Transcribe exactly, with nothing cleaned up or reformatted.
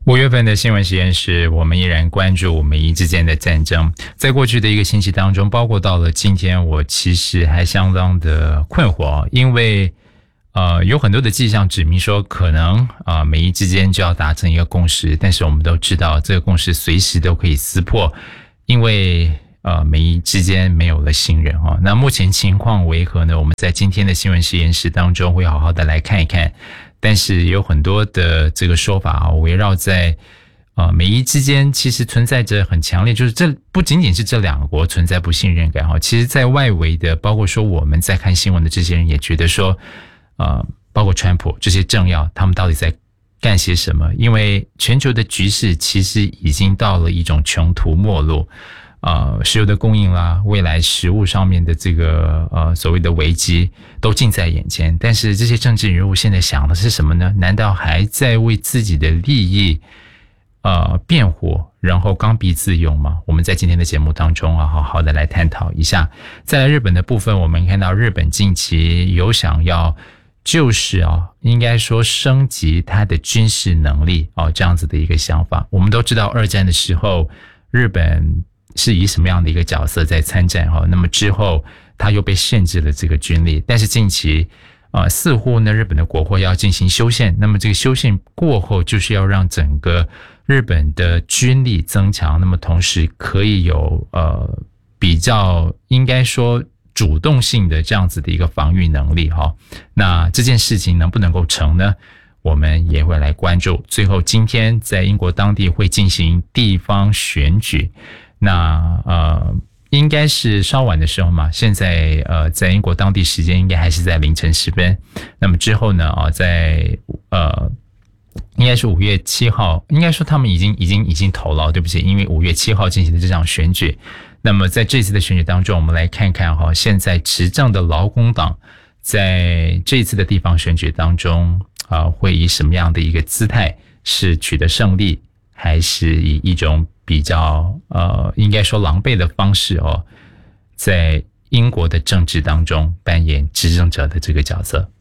五月份的新闻实验室，我们依然关注美伊之间的战争。在过去的一个星期当中，包括到了今天，我其实还相当的困惑，因为呃有很多的迹象指明说，可能啊、呃、美伊之间就要达成一个共识，但是我们都知道，这个共识随时都可以撕破，因为呃美伊之间没有了信任啊。那目前情况为何呢？我们在今天的新闻实验室当中会好好的来看一看。但是有很多的这个说法啊，围绕在呃美伊之间，其实存在着很强烈，就是这不仅仅是这两个国存在不信任感哈，其实在外围的，包括说我们在看新闻的这些人也觉得说，呃，包括川普这些政要，他们到底在干些什么？因为全球的局势其实已经到了一种穷途末路。呃，石油的供应啦，未来食物上面的这个呃所谓的危机都近在眼前，但是这些政治人物现在想的是什么呢？难道还在为自己的利益呃辩护，然后刚愎自用吗？我们在今天的节目当中啊，好好的来探讨一下。在日本的部分，我们看到日本近期有想要就是啊，应该说升级它的军事能力哦，这样子的一个想法。我们都知道二战的时候，日本是以什么样的一个角色在参战哈？那么之后他又被限制了这个军力，但是近期呃似乎呢日本的国会要进行修宪，那么这个修宪过后就是要让整个日本的军力增强，那么同时可以有呃比较应该说主动性的这样子的一个防御能力哈。那这件事情能不能够成呢？我们也会来关注。最后今天在英国当地会进行地方选举。那呃，应该是稍晚的时候嘛。现在呃，在英国当地时间应该还是在凌晨时分。那么之后呢，啊，在呃，应该是五月七号，应该说他们已经已经已经投了，对不起，因为五月七号进行的这场选举。那么在这次的选举当中，我们来看看哈，现在执政的劳工党在这一次的地方选举当中啊、呃，会以什么样的一个姿态，是取得胜利，还是以一种比较呃，应该说狼狈的方式哦，在英国的政治当中扮演执政者的这个角色。